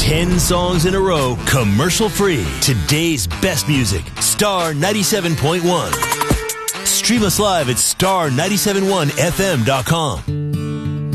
10 songs in a row, commercial-free. Today's best music. Star 97.1. Stream us live at star971fm.com.